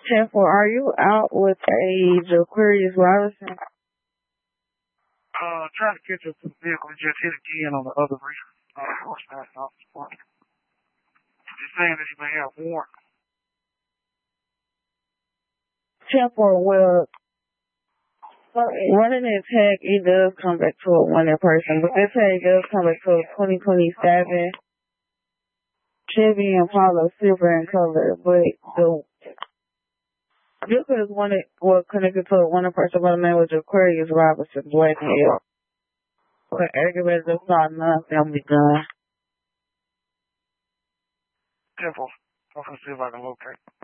Temple, are you out with a Jaquarius Robinson? Trying to catch up to the vehicle and just hit again on the other rear. Horse passed off the spot. He's saying that he may have warrant. Temple, well, running that tag, it does come back to a wanted person, but that tag does come back to a 2027 Chevy Impala silver in color, but the vehicle is wanted, well, connected to a wanted person by the name of Jaquarius Robinson, black and yellow. But aggravated assault, non-family gun. Temple, I'm going to see if I can locate.